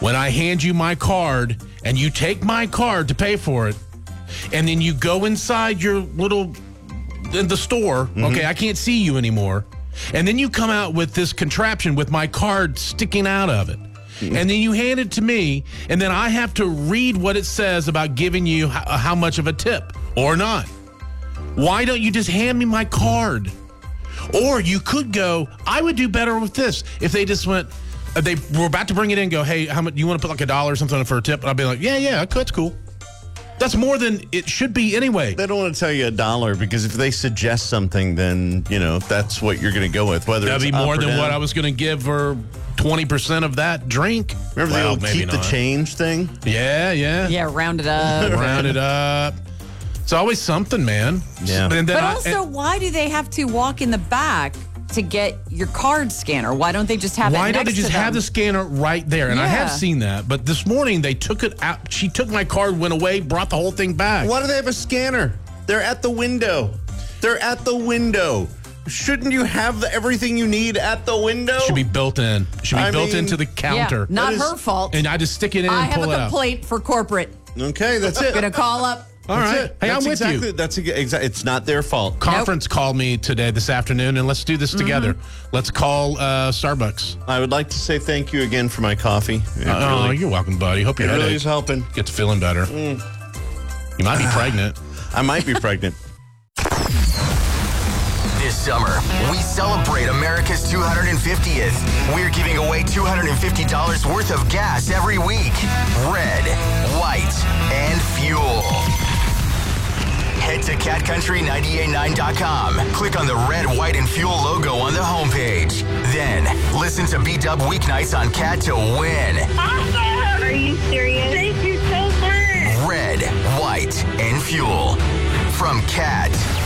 when I hand you my card and you take my card to pay for it, and then you go inside your in the store, okay, I can't see you anymore, and then you come out with this contraption with my card sticking out of it, and then you hand it to me, and then I have to read what it says about giving you how much of a tip or not. Why don't you just hand me my card? Or you could go, I would do better with this if they just went, they were about to bring it in and go, hey, how much, you want to put like $1 or something for a tip? And I'd be like, yeah, that's cool. That's more than it should be anyway. They don't want to tell you $1 because if they suggest something, then, that's what you're going to go with. Whether that'd it's be more than down. what I was going to give for 20% of that drink. Remember the old keep the change thing? Yeah. Yeah, round it up. Round it up. It's always something, man. Yeah. But also, why do they have to walk in the back to get your card scanner? Why don't they just have it next to them? Why don't they just have the scanner right there? And I have seen that. But this morning, they took it out. She took my card, went away, brought the whole thing back. Why do they have a scanner? They're at the window. Shouldn't you have everything you need at the window? Should be built in. Should be built into the counter. Yeah, not her fault. And I just stick it in and pull it out. I have a complaint for corporate. Okay, that's it. Gonna call up. All right. Hey, I'm with you. That's exactly. It's not their fault. Conference called me this afternoon, and let's do this together. Let's call Starbucks. I would like to say thank you again for my coffee. You're welcome, buddy. Hope your headache really is helping. Gets feeling better. You might be pregnant. I might be pregnant. This summer, we celebrate America's 250th. We're giving away $250 worth of gas every week. Red, white, and fuel. Head to catcountry989.com. Click on the red, white, and fuel logo on the homepage. Then, listen to B-Dub weeknights on Cat to win. Awesome! Are you serious? Thank you so much. Red, white, and fuel. From Cat.